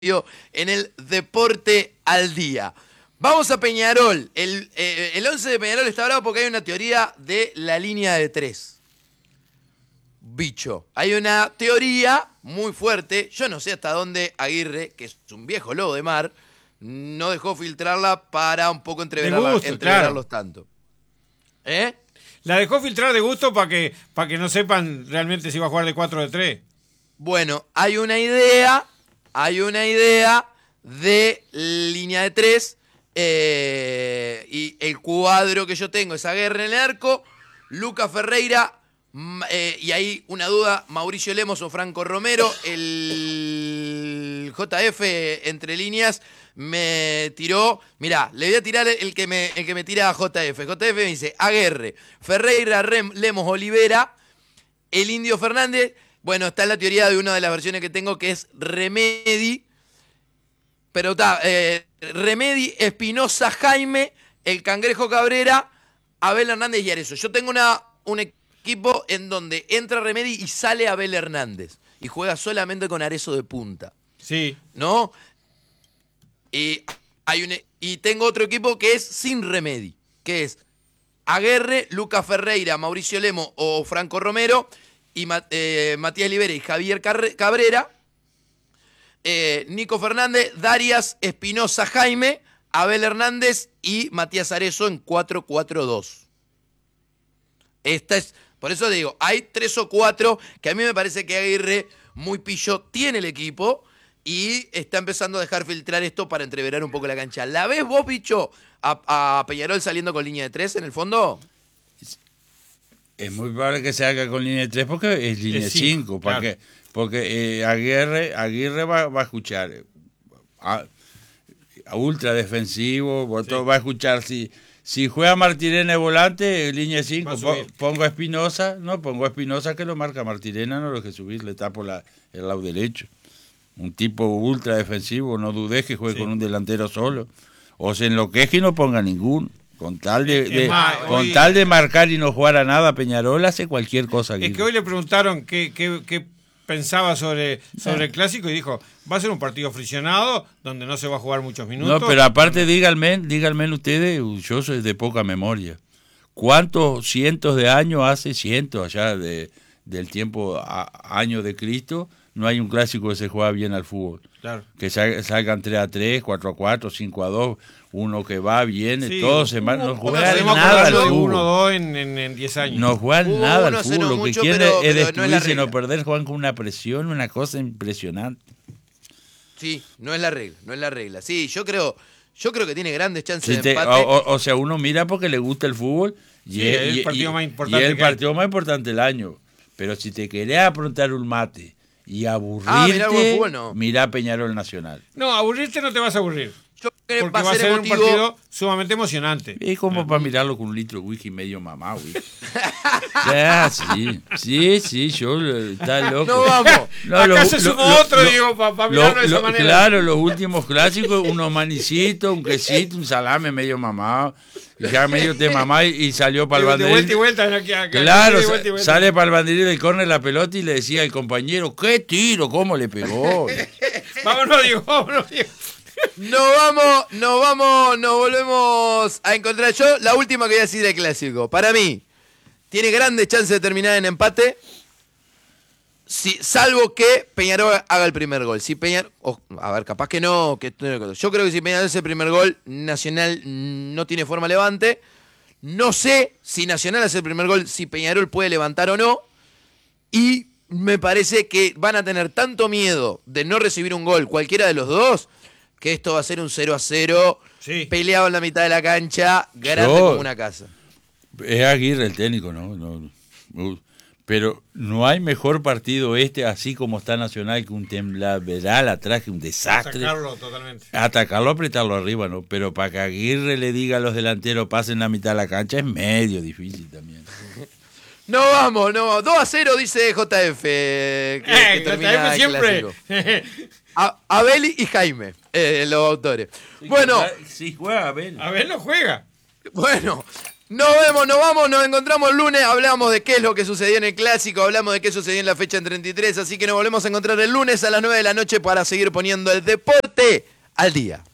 en el Deporte al Día. Vamos a Peñarol. El 11 de Peñarol está bravo porque hay una teoría de la línea de 3. Bicho. Hay una teoría muy fuerte. Yo no sé hasta dónde Aguirre, que es un viejo lobo de mar, no dejó filtrarla para un poco entreverarlos tanto. ¿Eh? La dejó filtrar de gusto para que no sepan realmente si va a jugar de 4 o de 3. Bueno, hay una idea de línea de 3 y el cuadro que yo tengo es Aguirre en el arco, Lucas Ferreira y ahí una duda, Mauricio Lemos o Franco Romero. El JF entre líneas me tiró, mirá, le voy a tirar el que me tira a JF. JF me dice Aguirre, Ferreira, Lemos, Olivera, el Indio Fernández. Bueno, está en la teoría de una de las versiones que tengo que es Remedi, pero está Remedi, Espinosa, Jaime, el Cangrejo Cabrera, Abel Hernández y Arezzo. Yo tengo un equipo en donde entra Remedi y sale Abel Hernández y juega solamente con Arezzo de punta. Sí. ¿No? Y tengo otro equipo que es sin Remedi, que es Aguirre, Lucas Ferreira, Mauricio Lemo o Franco Romero, y Matías Libera y Javier Cabrera, Nico Fernández, Darias, Espinosa, Jaime, Abel Hernández y Matías Arezzo en 4-4-2. Por eso digo, hay 3 o 4 que a mí me parece que Aguirre, muy pillo, tiene el equipo y está empezando a dejar filtrar esto para entreverar un poco la cancha. ¿La ves vos, bicho, a Peñarol saliendo con línea de 3 en el fondo? Es muy probable que se haga con línea de 3 porque es línea 5. Claro. Porque Aguirre va a escuchar a ultra defensivo, sí. Va a escuchar si juega Martirena de volante, línea 5, pongo a Espinosa, que lo marca Martirena, no lo que subir, le tapo el lado derecho. Un tipo ultra defensivo, no dudes que juegue con un delantero solo. O se enloquezca y no ponga ninguno. Con tal de marcar y no jugar a nada, Peñarol hace cualquier cosa. Es que hoy le preguntaron qué pensaba sobre el Clásico y dijo, va a ser un partido friccionado donde no se va a jugar muchos minutos. No, pero aparte díganme ustedes, yo soy de poca memoria. ¿Cuántos cientos de años hace, allá del tiempo años de Cristo, no hay un Clásico que se juega bien al fútbol? Claro. Que salgan 3-3, 4-4, 5-2, uno que va bien, sí, todos se van, no juegan nada al fútbol. 1-2 en 10 años. No juegan nada al fútbol, lo que quieren es destruirse, no perder, juegan con una presión, una cosa impresionante. Sí, no es la regla. Sí, yo creo que tiene grandes chances de empate. O sea, uno mira porque le gusta el fútbol y es el partido más importante del año. Pero si te querés aprontar un mate y aburrirte, mirá Peñarol Nacional. No, aburrirte no te vas a aburrir. Porque va a ser un partido sumamente emocionante. Es como para mirarlo con un litro de whisky medio mamá, güey. Sí, yo está loco. No vamos. Acá se sumó otro, digo, para mirarlo de esa manera. Claro, los últimos clásicos, unos manicitos, un quesito, un salame medio mamado. Ya medio de mamá y salió para el banderín. De vuelta y vuelta. Claro, sale para el banderín del córner la pelota y le decía al compañero, ¿qué tiro? ¿Cómo le pegó? Vámonos, Diego. Nos volvemos a encontrar. Yo, la última que voy a decir del Clásico. Para mí, tiene grandes chances de terminar en empate, salvo que Peñarol haga el primer gol. Si Peñarol, capaz que no. Yo creo que si Peñarol hace el primer gol, Nacional no tiene forma levante. No sé si Nacional hace el primer gol, si Peñarol puede levantar o no. Y me parece que van a tener tanto miedo de no recibir un gol, cualquiera de los dos, que esto va a ser un 0-0, sí, peleado en la mitad de la cancha, grande como una casa. Es Aguirre el técnico, ¿no? Pero no hay mejor partido así como está Nacional, que un tembladeral atrás, que un desastre. Atacarlo totalmente. Atacarlo, apretarlo arriba, ¿no? Pero para que Aguirre le diga a los delanteros pasen la mitad de la cancha es medio difícil también. No vamos. 2-0 dice JF. Que termina JF siempre. Abel y Jaime, los autores. Bueno. Si juega Abel. Abel no juega. Bueno, Nos vemos, nos vamos, nos encontramos el lunes. Hablamos de qué es lo que sucedió en el Clásico, hablamos de qué sucedió en la fecha en 33. Así que nos volvemos a encontrar el lunes a las 9 de la noche para seguir poniendo el deporte al día.